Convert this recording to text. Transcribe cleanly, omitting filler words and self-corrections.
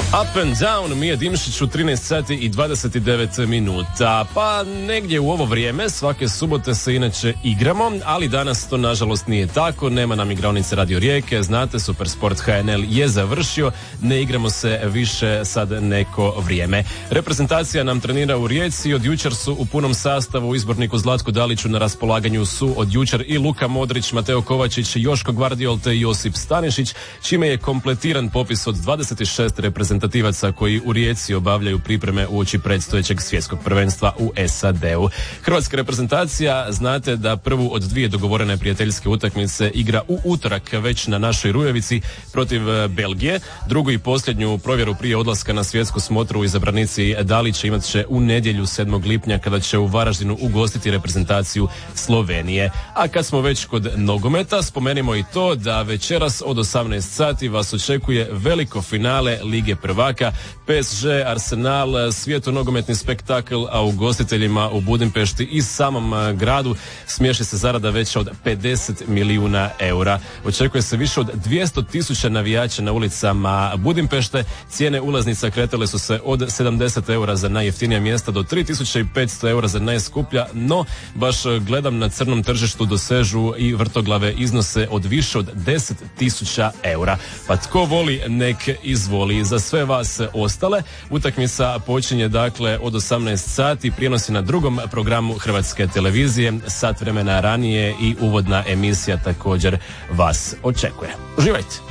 Up and down, Mija Dimšić u 13 sati i 29 minuta. Pa negdje u ovo vrijeme svake subote se inače igramo, ali danas to nažalost nije tako. Nema nam igraonice Radio Rijeke, znate, Supersport HNL je završio, ne igramo se više sad neko vrijeme. Reprezentacija nam trenira u Rijeci, od jučer su u punom sastavu u izborniku Zlatku Daliću na raspolaganju su od jučer i Luka Modrić, Mateo Kovačić, Joško Gvardiol te Josip Stanišić, čime je kompletiran popis od 26 reprezentativaca koji u Rijeci obavljaju pripreme uoči predstojećeg svjetskog prvenstva u SAD-u. Hrvatska reprezentacija, znate da prvu od dvije dogovorene prijateljske utakmice igra u utorak već na našoj Rujevici protiv Belgije. Drugu i posljednju provjeru prije odlaska na svjetsku smotru izabranici Dalića imat će u nedjelju 7. lipnja kada će u Varaždinu ugostiti reprezentaciju Slovenije. A kad smo već kod nogometa, spomenimo i to da večeras od 18 sati vas očekuje veliko finale Lige prvaka, PSG Arsenal, svjetonogometni spektakl, a ugostiteljima u Budimpešti i samom gradu smješi se zarada veća od 50 milijuna eura. Očekuje se više od 200.000 navijača na ulicama Budimpešte. Cijene ulaznica kretale su se od 70 eura za najjeftinija mjesta do 3500 eura za najskuplja, no baš gledam na crnom tržištu dosežu i vrtoglave iznose od više od 10.000 eura. Pa tko voli nek izvoli. Za sve vas ostale utakmica počinje dakle od 18 sati, prijenosi na drugom programu Hrvatske televizije, sat vremena ranije i uvodna emisija također vas očekuje. Uživajte!